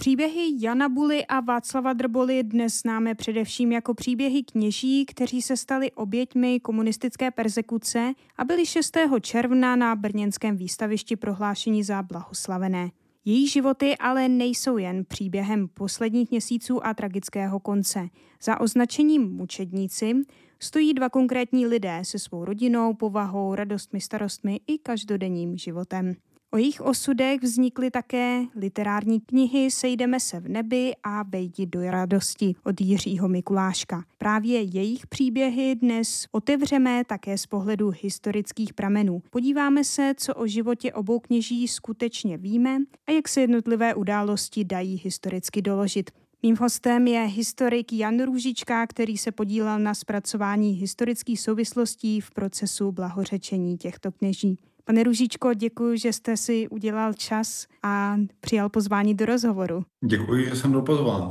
Příběhy Jana Buly a Václava Drboly dnes známe především jako příběhy kněží, kteří se stali oběťmi komunistické perzekuce a byli 6. června na brněnském výstavišti prohlášeni za blahoslavené. Jejich životy ale nejsou jen příběhem posledních měsíců a tragického konce. Za označením mučedníci stojí dva konkrétní lidé se svou rodinou, povahou, radostmi, starostmi i každodenním životem. O jejich osudech vznikly také literární knihy Sejdeme se v nebi a Vejdi do radosti od Jiřího Mikuláška. Právě jejich příběhy dnes otevřeme také z pohledu historických pramenů. Podíváme se, co o životě obou kněží skutečně víme a jak se jednotlivé události dají historicky doložit. Mým hostem je historik Jan Růžička, který se podílel na zpracování historických souvislostí v procesu blahořečení těchto kněží. Pane Růžičko, děkuji, že jste si udělal čas a přijal pozvání do rozhovoru. Děkuji, že jsem byl pozván.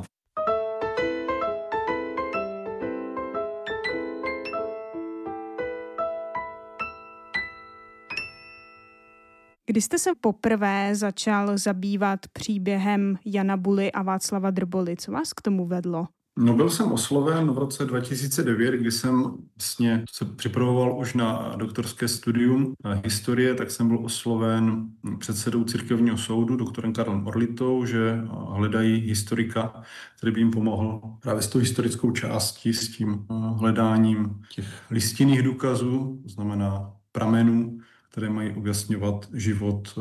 Kdy jste se poprvé začal zabývat příběhem Jana Buly a Václava Drboly? Co vás k tomu vedlo? Byl jsem osloven v roce 2009, kdy jsem se připravoval už na doktorské studium historie, tak jsem byl osloven předsedou církevního soudu, doktorem Karlem Orlitou, že hledají historika, který by jim pomohl právě s tou historickou částí, s tím hledáním těch listinných důkazů, to znamená pramenů, které mají objasňovat život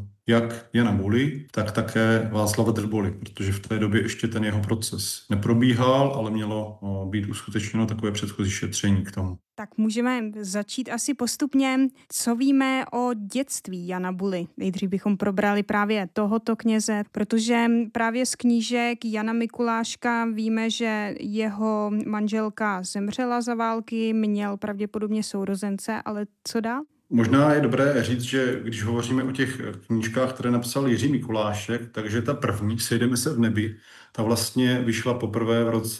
jak Jana Buly, tak také Václava Drboly, protože v té době ještě ten jeho proces neprobíhal, ale mělo být uskutečněno takové předchozí šetření k tomu. Tak můžeme začít asi postupně. Co víme o dětství Jana Buly? Nejdřív bychom probrali právě tohoto kněze, protože právě z knížek Jana Mikuláška víme, že jeho manželka zemřela za války, měl pravděpodobně sourozence, ale co dál? Možná je dobré říct, že když hovoříme o těch knížkách, které napsal Jiří Mikulášek, takže ta první, Sejdeme se v nebi, ta vlastně vyšla poprvé v roce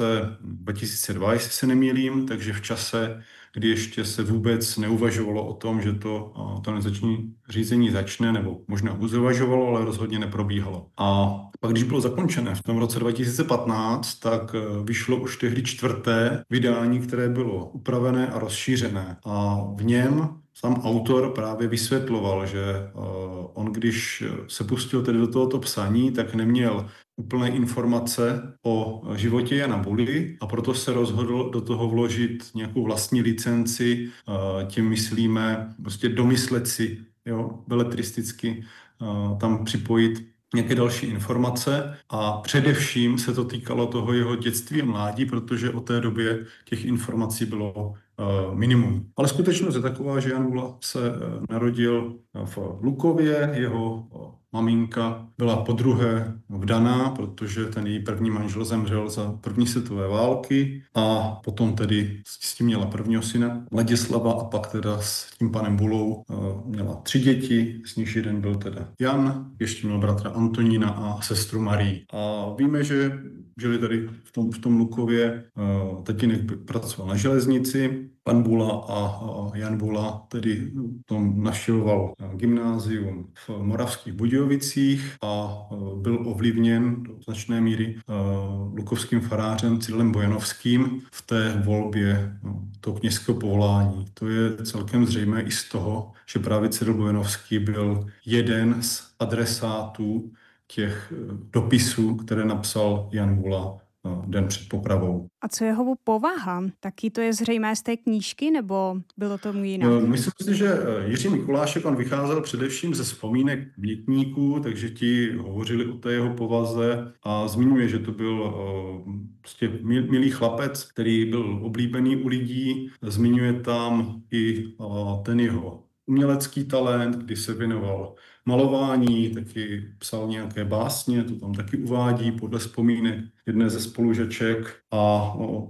2002, jestli se nemýlím, takže v čase, kdy ještě se vůbec neuvažovalo o tom, že to organizační řízení začne, nebo možná uvažovalo, ale rozhodně neprobíhalo. A pak, když bylo zakončené v tom roce 2015, tak vyšlo už tehdy 4. vydání, které bylo upravené a rozšířené. A v něm sám autor právě vysvětloval, že on, když se pustil tedy do tohoto psaní, tak neměl úplné informace o životě Jana Buly a proto se rozhodl do toho vložit nějakou vlastní licenci, tím myslíme prostě domyslet si, beletristicky tam připojit nějaké další informace a především se to týkalo toho jeho dětství a mládí, protože o té době těch informací bylo minimum. Ale skutečnost je taková, že Jan Bula se narodil v Lukově, jeho maminka byla podruhé vdaná, protože ten její první manžel zemřel za první světové války a potom tedy s tím měla prvního syna Ladislava a pak teda s tím panem Bulou měla 3 děti, z nich jeden byl teda Jan, ještě měl bratra Antonína a sestru Marii. A víme, že žili tady v tom Lukově, tatínek pracoval na železnici, pan Bula a Jan Bula tedy tom navštěvoval gymnázium v Moravských Budějovicích a byl ovlivněn do značné míry lukovským farářem Cyrilem Bojanovským v té volbě toho kněžského povolání. To je celkem zřejmé i z toho, že právě Cyril Bojanovský byl jeden z adresátů těch dopisů, které napsal Jan Bula den před popravou. A co jeho povaha? Taky to je zřejmé z té knížky, nebo bylo tomu jinak? Myslím si, že Jiří Mikulášek, on vycházel především ze vzpomínek dětníků, takže ti hovořili o té jeho povaze a zmiňuje, že to byl prostě milý chlapec, který byl oblíbený u lidí. Zmiňuje tam i ten jeho umělecký talent, kdy se věnoval malování, taky psal nějaké básně, to tam taky uvádí podle vzpomínek jedné ze spolužaček a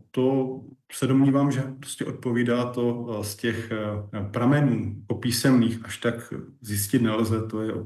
to se domnívám, že prostě odpovídá to z těch pramenů písemných, až tak zjistit nelze, to je